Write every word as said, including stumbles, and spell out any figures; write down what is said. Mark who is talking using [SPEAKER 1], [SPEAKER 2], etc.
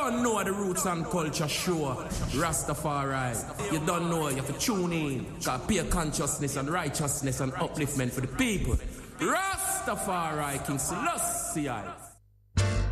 [SPEAKER 1] don't know the roots and culture show. Rastafari. You don't know, you have to tune in. Cause pure consciousness and righteousness and upliftment for the people. Rastafari, King Selassie.